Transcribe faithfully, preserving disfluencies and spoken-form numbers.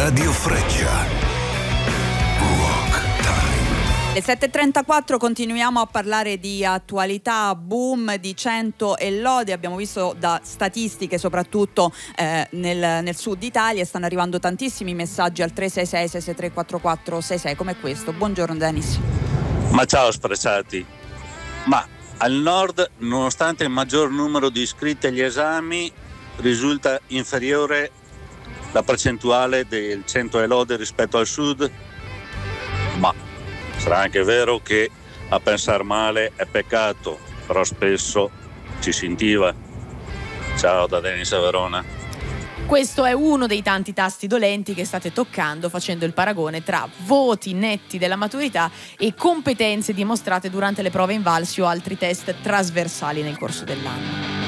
Radio Freccia. Rock Time. Le sette e trentaquattro, continuiamo a parlare di attualità, boom di cento e lode. Abbiamo visto da statistiche soprattutto eh, nel, nel sud Italia stanno arrivando tantissimi messaggi al tre sei sei sei sei tre quattro quattro sei sei come questo. Buongiorno Dennis. Ma ciao Sfrecciati. Ma al nord, nonostante il maggior numero di iscritti agli esami, risulta inferiore la percentuale del cento e lode rispetto al sud? Ma sarà anche vero che a pensare male è peccato, però spesso ci si intiva. Ciao da Dennis a Verona. Questo è uno dei tanti tasti dolenti che state toccando facendo il paragone tra voti netti della maturità e competenze dimostrate durante le prove invalsi o altri test trasversali nel corso dell'anno.